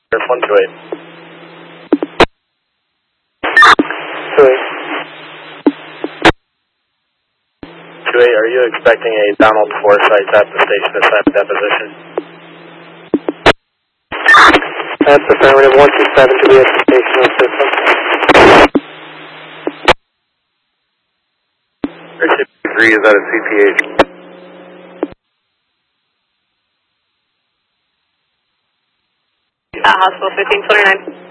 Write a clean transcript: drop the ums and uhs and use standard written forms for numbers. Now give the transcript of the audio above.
128. 28, are you expecting a Donald Forsyth at the station to sign deposition? That's affirmative. 127 to be at the station of system. 3 is out of CTH. Hospital 1529.